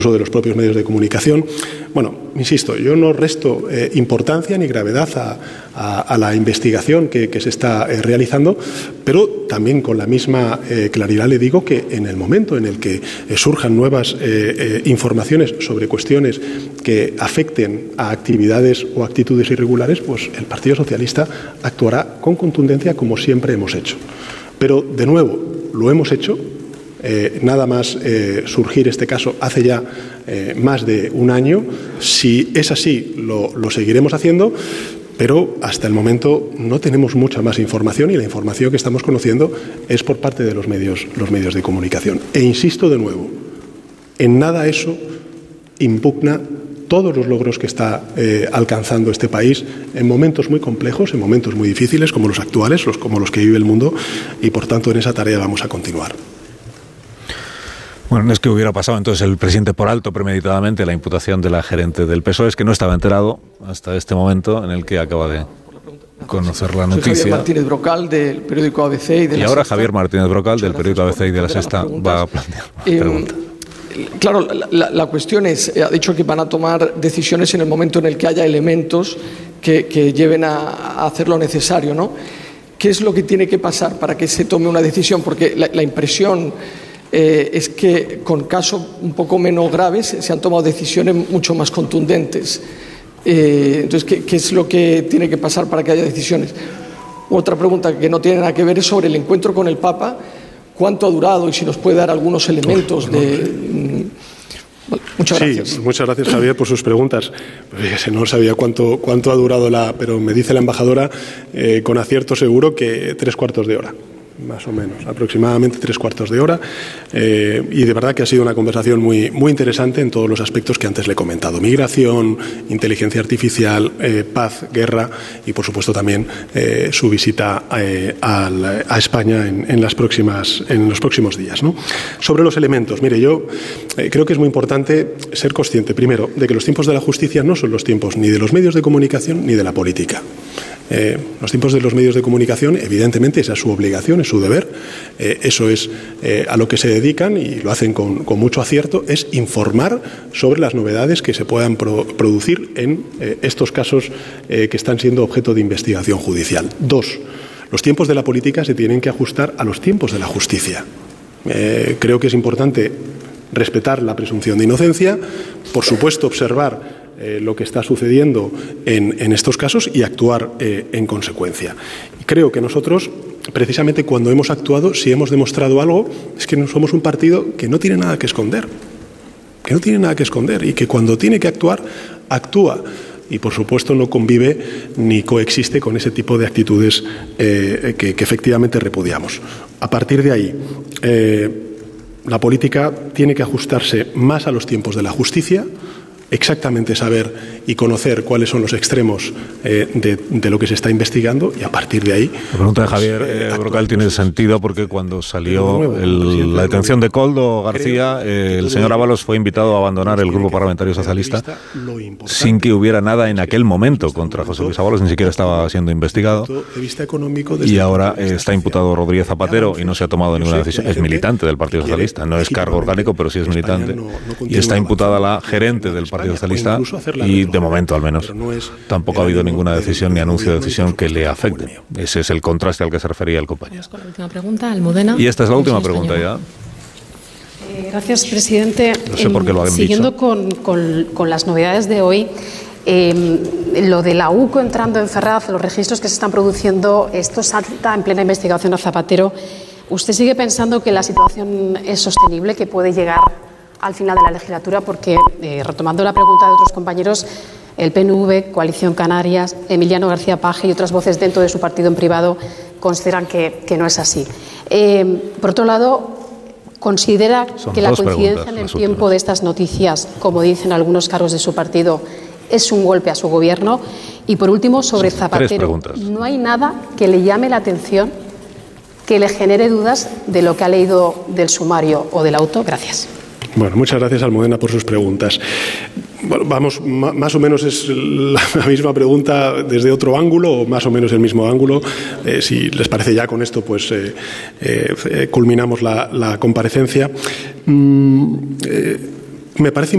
de los propios medios de comunicación. Bueno, insisto, yo no resto importancia ni gravedad a la investigación que se está realizando, pero también con la misma claridad le digo que en el momento en el que surjan nuevas informaciones sobre cuestiones que afecten a actividades o actitudes irregulares, pues el Partido Socialista actuará con contundencia como siempre hemos hecho. Pero, de nuevo, lo hemos hecho. Nada más surgir este caso hace ya más de un año. Si es así, lo seguiremos haciendo, pero hasta el momento no tenemos mucha más información y la información que estamos conociendo es por parte de los medios de comunicación. E insisto de nuevo, en nada eso impugna todos los logros que está alcanzando este país en momentos muy complejos, en momentos muy difíciles como los actuales, como los que vive el mundo, y por tanto en esa tarea vamos a continuar. Bueno, no es que hubiera pasado entonces el presidente por alto premeditadamente la imputación de la gerente del PSOE, es que no estaba enterado hasta este momento en el que acaba de conocer la noticia. Soy Javier Martínez Brocal del periódico ABC y de La ahora Sexta. Javier Martínez Brocal del periódico ABC y de La Sexta va a plantear pregunta. Claro, la cuestión es, ha dicho que van a tomar decisiones en el momento en el que haya elementos que lleven a hacer lo necesario, ¿no? ¿Qué es lo que tiene que pasar para que se tome una decisión? Porque la impresión es que con casos un poco menos graves se han tomado decisiones mucho más contundentes. Entonces, ¿qué es lo que tiene que pasar para que haya decisiones? Otra pregunta que no tiene nada que ver es sobre el encuentro con el Papa. ¿Cuánto ha durado? Y si nos puede dar algunos elementos de... Muchas gracias. Sí, muchas gracias, Javier, por sus preguntas. No sabía cuánto ha durado pero me dice la embajadora con acierto seguro que 3/4 de hora. Más o menos, aproximadamente 3/4 de hora, y de verdad que ha sido una conversación muy, muy interesante en todos los aspectos que antes le he comentado: migración, inteligencia artificial, paz, guerra y, por supuesto, también su visita a España en los próximos días, ¿no? Sobre los elementos, mire, yo creo que es muy importante ser consciente, primero, de que los tiempos de la justicia no son los tiempos ni de los medios de comunicación ni de la política. Los tiempos de los medios de comunicación, evidentemente, esa es su obligación, es su deber, eso es a lo que se dedican y lo hacen con mucho acierto, es informar sobre las novedades que se puedan producir en estos casos que están siendo objeto de investigación judicial. 2. Los tiempos de la política se tienen que ajustar a los tiempos de la justicia. Creo que es importante respetar la presunción de inocencia, por supuesto observar lo que está sucediendo en estos casos y actuar en consecuencia. Y creo que nosotros, precisamente cuando hemos actuado, si hemos demostrado algo, es que no somos un partido que no tiene nada que esconder, y que cuando tiene que actuar, actúa. Y, por supuesto, no convive ni coexiste con ese tipo de actitudes que efectivamente repudiamos. A partir de ahí, la política tiene que ajustarse más a los tiempos de la justicia, exactamente saber y conocer cuáles son los extremos de lo que se está investigando, y a partir de ahí... La pregunta de Javier Brocal tiene sentido porque cuando salió la detención de Koldo García, el señor Ábalos fue invitado a abandonar el Grupo Parlamentario Socialista sin que hubiera nada en aquel momento contra José Luis Ábalos, ni siquiera estaba siendo investigado, y ahora está imputado Rodríguez Zapatero y no se ha tomado ninguna decisión. Es militante del Partido Socialista, no es cargo orgánico, pero sí es militante, y está imputada la gerente del Partido Socialista, y de momento al menos tampoco ha habido ninguna decisión ni anuncio de decisión que le afecte. Ese es el contraste al que se refería el compañero. Con la última pregunta, Almudena. Y esta es la última pregunta ya. Gracias, presidente. No sé por qué lo han Siguiendo dicho. con las novedades de hoy, lo de la UCO entrando en Ferraz, los registros que se están produciendo, esto salta en plena investigación a Zapatero. ¿Usted sigue pensando que la situación es sostenible, que puede llegar al final de la legislatura? Porque, retomando la pregunta de otros compañeros, el PNV, Coalición Canarias, Emiliano García Paje y otras voces dentro de su partido en privado consideran que no es así. Por otro lado, ¿considera que la coincidencia en el tiempo de estas noticias, como dicen algunos cargos de su partido, es un golpe a su gobierno? Y por último, sobre Zapatero, ¿no hay nada que le llame la atención, que le genere dudas de lo que ha leído del sumario o del auto? Gracias. Bueno, muchas gracias, Almudena, por sus preguntas. Bueno, vamos, más o menos es la misma pregunta desde otro ángulo, o más o menos el mismo ángulo. Si les parece, ya con esto pues culminamos la comparecencia. Me parece